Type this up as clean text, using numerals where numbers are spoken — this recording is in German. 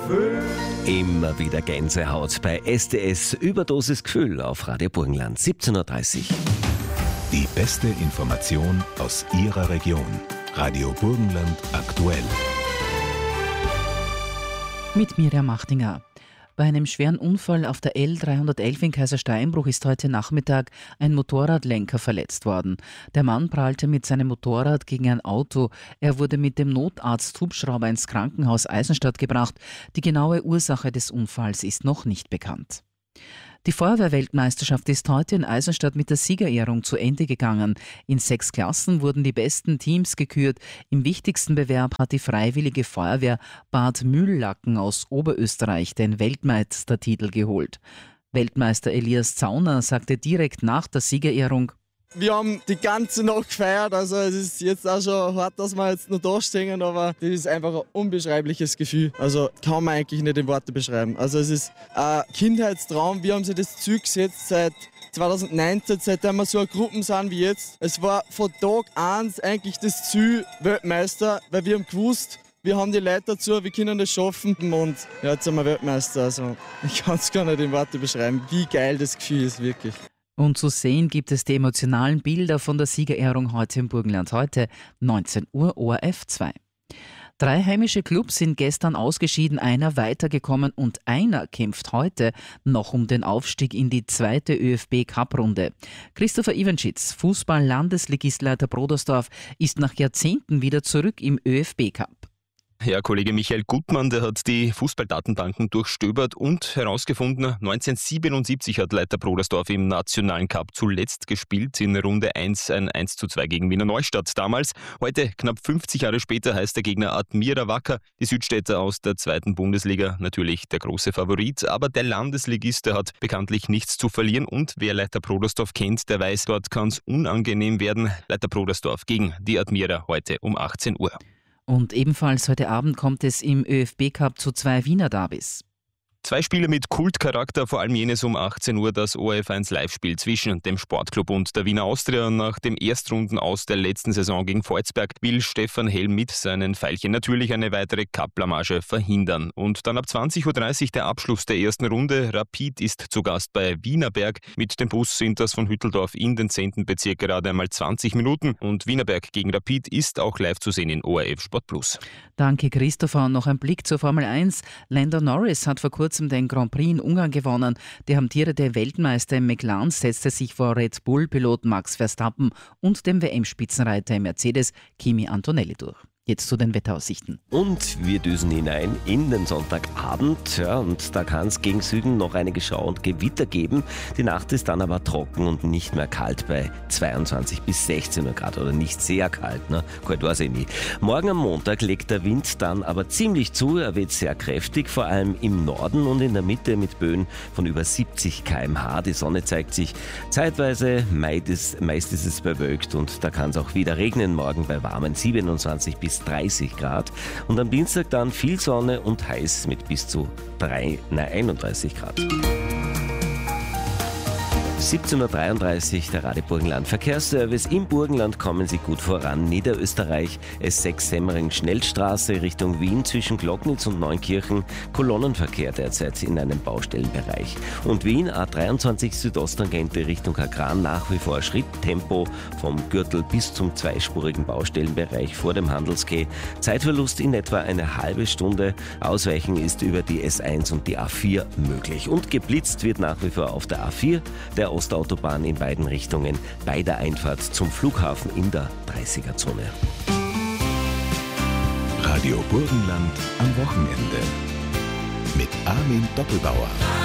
Immer wieder Gänsehaut bei STS Überdosis Gefühl auf Radio Burgenland, 17.30 Uhr. Die beste Information aus Ihrer Region. Radio Burgenland aktuell. Mit Miriam Machtinger. Bei einem schweren Unfall auf der L311 in Kaisersteinbruch ist heute Nachmittag ein Motorradlenker verletzt worden. Der Mann prallte mit seinem Motorrad gegen ein Auto. Er wurde mit dem Notarzt-Hubschrauber ins Krankenhaus Eisenstadt gebracht. Die genaue Ursache des Unfalls ist noch nicht bekannt. Die Feuerwehrweltmeisterschaft ist heute in Eisenstadt mit der Siegerehrung zu Ende gegangen. In 6 Klassen wurden die besten Teams gekürt. Im wichtigsten Bewerb hat die Freiwillige Feuerwehr Bad Mühlacken aus Oberösterreich den Weltmeistertitel geholt. Weltmeister Elias Zauner sagte direkt nach der Siegerehrung: Wir haben die ganze Nacht gefeiert, also es ist jetzt auch schon hart, dass wir jetzt noch da stehen, aber das ist einfach ein unbeschreibliches Gefühl. Also kann man eigentlich nicht in Worte beschreiben. Also es ist ein Kindheitstraum. Wir haben sich das Ziel gesetzt seit 2019, seitdem wir so eine Gruppe sind wie jetzt. Es war von Tag 1 eigentlich das Ziel Weltmeister, weil wir haben gewusst, wir haben die Leute dazu, wir können das schaffen und ja, jetzt sind wir Weltmeister. Also ich kann es gar nicht in Worte beschreiben, wie geil das Gefühl ist, wirklich. Und zu sehen gibt es die emotionalen Bilder von der Siegerehrung heute im Burgenland. Heute 19 Uhr ORF 2. 3 heimische Clubs sind gestern ausgeschieden, einer weitergekommen und einer kämpft heute noch um den Aufstieg in die 2. ÖFB-Cup-Runde. Christopher Iwanschitz, Fußball-Landesligist Leiter Brodersdorf, ist nach Jahrzehnten wieder zurück im ÖFB-Cup. Herr Kollege Michael Gutmann, der hat die Fußballdatenbanken durchstöbert und herausgefunden, 1977 hat Leiter Brodersdorf im Nationalen Cup zuletzt gespielt, in Runde 1 ein 1:2 gegen Wiener Neustadt damals. Heute, knapp 50 Jahre später, heißt der Gegner Admira Wacker. Die Südstädter aus der 2. Bundesliga, natürlich der große Favorit, aber der Landesligist, der hat bekanntlich nichts zu verlieren und wer Leiter Brodersdorf kennt, der weiß, dort kann es unangenehm werden. Leiter Brodersdorf gegen die Admira heute um 18 Uhr. Und ebenfalls heute Abend kommt es im ÖFB-Cup zu 2 Wiener Derbys. 2 Spiele mit Kultcharakter, vor allem jenes um 18 Uhr, das ORF1 Live-Spiel zwischen dem Sportclub und der Wiener Austria. Nach dem Erstrundenaus der letzten Saison gegen Volzberg will Stefan Helm mit seinen Veilchen natürlich eine weitere Cup-Blamage verhindern. Und dann ab 20.30 Uhr der Abschluss der ersten Runde. Rapid ist zu Gast bei Wienerberg. Mit dem Bus sind das von Hütteldorf in den 10. Bezirk gerade einmal 20 Minuten. Und Wienerberg gegen Rapid ist auch live zu sehen in ORF Sport Plus. Danke, Christopher. Und noch ein Blick zur Formel 1. Lando Norris hat vor kurzem den Grand Prix in Ungarn gewonnen. Der amtierende Weltmeister im McLaren setzte sich vor Red Bull-Pilot Max Verstappen und dem WM-Spitzenreiter im Mercedes Kimi Antonelli durch. Jetzt zu den Wetteraussichten. Und wir düsen hinein in den Sonntagabend. Ja, und da kann es gegen Süden noch einige Schau- und Gewitter geben. Die Nacht ist dann aber trocken und nicht mehr kalt bei 22 bis 16 Grad. Oder nicht sehr kalt, ne? Kalt weiß ich nie. Morgen am Montag legt der Wind dann aber ziemlich zu. Er wird sehr kräftig, vor allem im Norden und in der Mitte mit Böen von über 70 km/h. Die Sonne zeigt sich zeitweise, meist ist es bewölkt und da kann es auch wieder regnen. Morgen bei warmen 27 bis 30 Grad und am Dienstag dann viel Sonne und heiß mit bis zu 31 Grad. 17.33 Uhr, der Radio Burgenland Verkehrsservice. Im Burgenland kommen Sie gut voran. Niederösterreich, S6 Semmering Schnellstraße Richtung Wien zwischen Glocknitz und Neunkirchen. Kolonnenverkehr derzeit in einem Baustellenbereich. Und Wien, A23 Südosttangente Richtung Agran nach wie vor Schritttempo vom Gürtel bis zum zweispurigen Baustellenbereich vor dem Handelsquai. Zeitverlust in etwa eine halbe Stunde. Ausweichen ist über die S1 und die A4 möglich. Und geblitzt wird nach wie vor auf der A4, der Ostautobahn in beiden Richtungen bei der Einfahrt zum Flughafen in der 30er-Zone. Radio Burgenland am Wochenende mit Armin Doppelbauer.